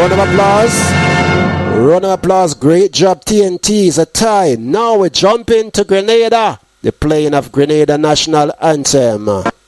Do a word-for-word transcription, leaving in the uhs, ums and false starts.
Round of applause. Round of applause. Great job, T N T. It's a tie. Now we jump into Grenada. The playing of Grenada National Anthem.